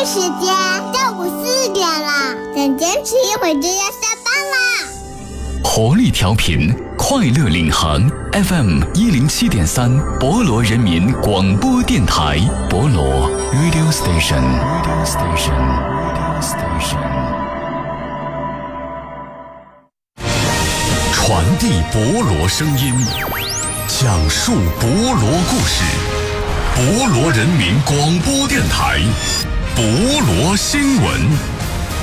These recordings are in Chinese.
时间，下午4点了，再坚持一会儿就要下班啦。 活力调频，快乐领航 FM 107.3，博罗人民广播电台，博罗 Radio Station。传递博罗声音，讲述博罗故事，博罗人民广播电台，博罗新闻。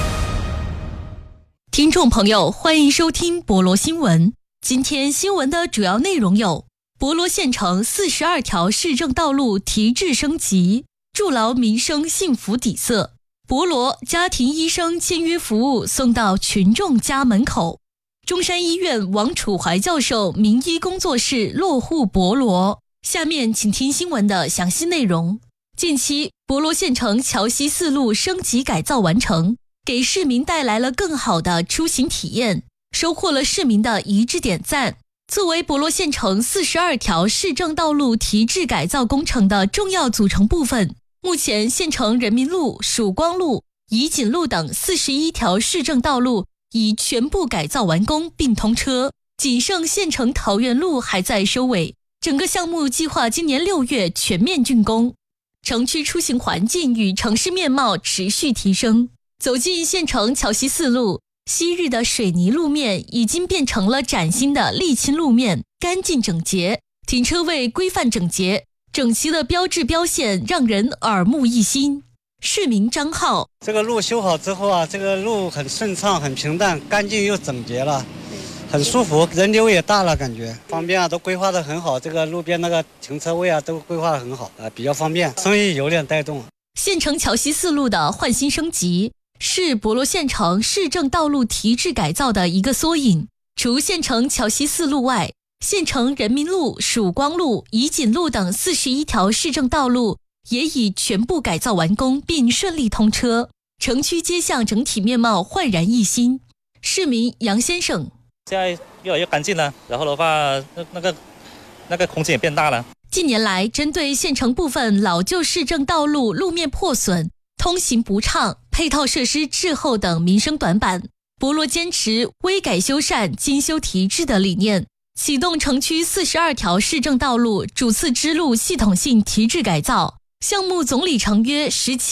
听众朋友，欢迎收听博罗新闻。今天新闻的主要内容有：博罗县城42条市政道路提质升级，筑牢民生幸福底色；博罗家庭医生签约服务送到群众家门口；中山医院王楚怀教授名医工作室落户博罗。下面请听新闻的详细内容。近期，博罗县城桥西4路升级改造完成，给市民带来了更好的出行体验，收获了市民的一致点赞。作为博罗县城42条市政道路提质改造工程的重要组成部分，目前县城人民路、曙光路、怡锦路等41条市政道路已全部改造完工并通车，仅剩县城桃园路还在收尾。整个项目计划今年6月全面竣工，城区出行环境与城市面貌持续提升。走进县城桥西4路，昔日的水泥路面已经变成了崭新的沥青路面，干净整洁，停车位规范整洁，整齐的标志标线让人耳目一新。市民张浩： 这个路修好之后啊，这个路很顺畅，很平淡，干净又整洁了，很舒服，人流也大了，感觉方便啊，都规划得很好，这个路边那个停车位啊都规划得很好啊，比较方便，生意有点带动。 县城桥西4路的换新升级是博罗县城市政道路提质改造的一个缩影。除县城桥西4路外，县城人民路、曙光路、怡锦路等41条市政道路也已全部改造完工并顺利通车，城区街巷整体面貌焕然一新。市民杨先生： 现在越来越干净了，然后的话那个空间也变大了。 近年来，针对县城部分老旧市政道路路面破损、通行不畅、配套设施滞后等民生短板，博罗坚持微改修缮、精修提质的理念，启动城区42条市政道路主次支路系统性提质改造，项目总里程约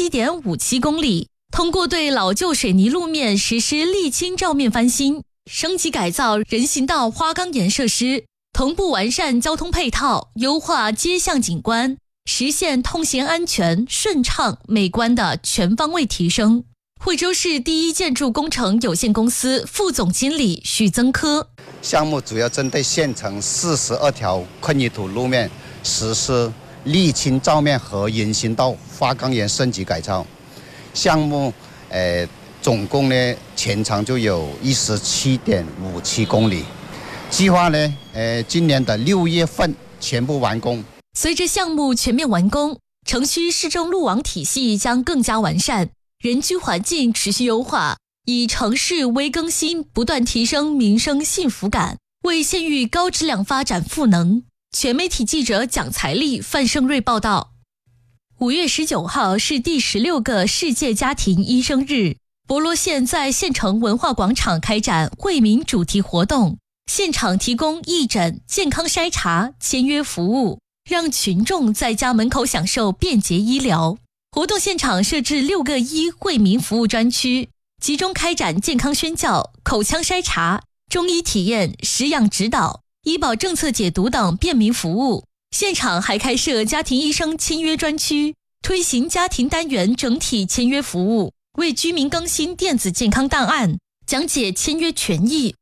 17.57 公里，通过对老旧水泥路面实施沥青罩面翻新，升级改造人行道花岗岩设施，同步完善交通配套，优化街巷景观，实现通行安全、顺畅、美观的全方位提升。惠州市第一建筑工程有限公司副总经理许增科： 项目主要针对县城42条困泥土路面实施沥青罩面和人行道花岗岩升级改造。项目总共呢全长就有 17.57 公里，计划呢今年的6月份全部完工。 随着项目全面完工，城区市政路网体系将更加完善，人居环境持续优化，以城市微更新不断提升民生幸福感，为县域高质量发展赋能。全媒体记者蒋才丽、范胜瑞报道。5月19号是第16个世界家庭医生日，博罗县在县城文化广场开展惠民主题活动，现场提供义诊、健康筛查、签约服务，让群众在家门口享受便捷医疗。活动现场设置6个医惠民服务专区，集中开展健康宣教、口腔筛查、中医体验、食养指导、医保政策解读等便民服务。现场还开设家庭医生签约专区，推行家庭单元整体签约服务，为居民更新电子健康档案，讲解签约权益、